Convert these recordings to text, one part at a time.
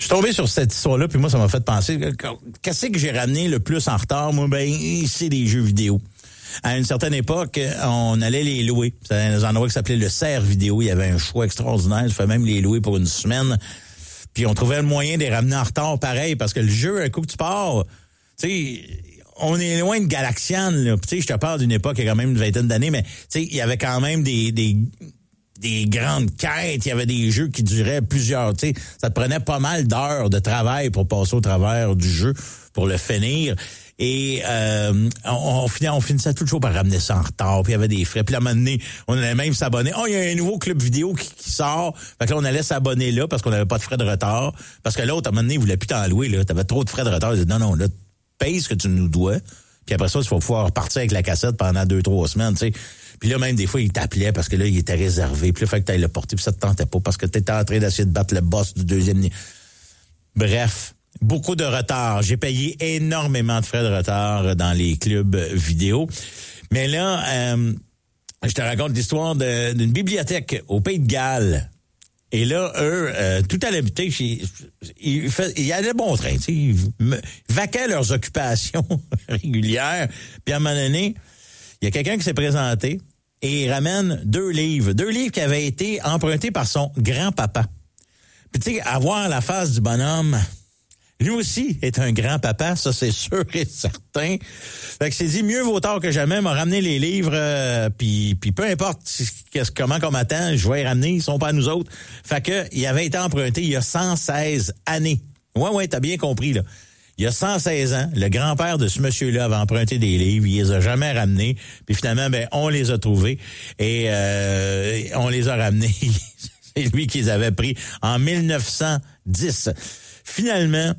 Je suis tombé sur cette histoire-là, puis moi, ça m'a fait penser, qu'est-ce que j'ai ramené le plus en retard? Moi, c'est des jeux vidéo. À une certaine époque, on allait les louer. C'est un endroit qui s'appelait le Cerf Vidéo. Il y avait un choix extraordinaire. Je fais même les louer pour une semaine. Puis on trouvait le moyen de les ramener en retard pareil, parce que le jeu, un coup que tu pars, tu sais, on est loin de Galaxian, là. Tu sais, je te parle d'une époque, il y a quand même une vingtaine d'années, mais tu sais, il y avait quand même des grandes quêtes, il y avait des jeux qui duraient plusieurs, tu sais, ça te prenait pas mal d'heures de travail pour passer au travers du jeu, pour le finir. Et on finissait toujours par ramener ça en retard, puis il y avait des frais. Puis à un moment donné, on allait même s'abonner. Oh, il y a un nouveau club vidéo qui sort. Fait que là, on allait s'abonner là parce qu'on n'avait pas de frais de retard. Parce que l'autre, à un moment donné, il voulait plus t'en louer, là. T'avais trop de frais de retard. Il disait, non, là, paye ce que tu nous dois. Puis après ça, il faut pouvoir repartir avec la cassette pendant 2-3 semaines, tu sais. Puis là, même des fois, il t'appelait parce que là, il était réservé. Puis là, il fallait que tu ailles le porter, puis ça te tentait pas parce que tu étais en train d'essayer de battre le boss du deuxième. Bref, beaucoup de retard. J'ai payé énormément de frais de retard dans les clubs vidéo. Mais là, je te raconte l'histoire d'une bibliothèque au Pays de Galles. Et là, eux, tout à l'habitude, ils allaient bon train. Ils vaquaient leurs occupations régulières. Puis à un moment donné, il y a quelqu'un qui s'est présenté et il ramène 2 livres. 2 livres qui avaient été empruntés par son grand-papa. Puis tu sais, avoir la face du bonhomme, lui aussi est un grand-papa, ça c'est sûr et certain. Fait que c'est dit, mieux vaut tard que jamais, m'a ramené les livres, puis peu importe comment qu'on m'attend, je vais les ramener, ils sont pas à nous autres. Fait que il avait été emprunté il y a 116 années. Ouais, t'as bien compris, là. Il y a 116 ans, le grand-père de ce monsieur-là avait emprunté des livres, il les a jamais ramenés, puis finalement, on les a trouvés et on les a ramenés. C'est lui qui les avait pris en 1910. Finalement,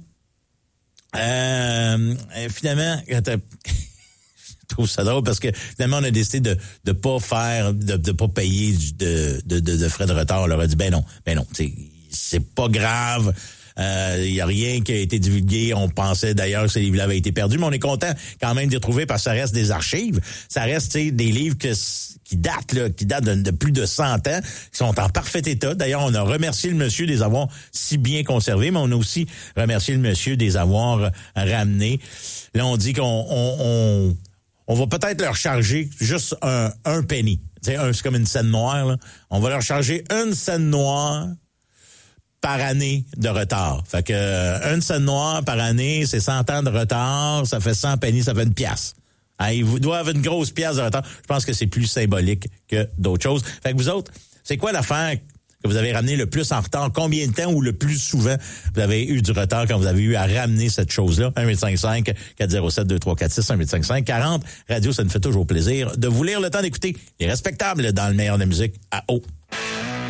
je trouve ça drôle parce que finalement on a décidé de pas faire, de pas payer de frais de retard. On leur a dit non, c'est pas grave. Il y a rien qui a été divulgué. On pensait d'ailleurs que ces livres-là avaient été perdus, mais on est content quand même de les retrouver parce que ça reste des archives. Ça reste des livres qui datent de plus de 100 ans, qui sont en parfait état. D'ailleurs, on a remercié le monsieur de les avoir si bien conservés, mais on a aussi remercié le monsieur de les avoir ramenés. Là, on dit qu'on va peut-être leur charger juste un penny. C'est comme une scène noire, là. On va leur charger une scène noire par année de retard. Fait que une scène noire par année, c'est 100 ans de retard, ça fait 100 pennies, ça fait une pièce. Ils doivent avoir une grosse pièce de retard. Je pense que c'est plus symbolique que d'autres choses. Fait que vous autres, c'est quoi l'affaire que vous avez ramené le plus en retard? Combien de temps ou le plus souvent vous avez eu du retard quand vous avez eu à ramener cette chose-là? 1-855-407-2346, 1-855-40. Radio, ça nous fait toujours plaisir de vous lire le temps d'écouter les respectables dans le meilleur de la musique à eau.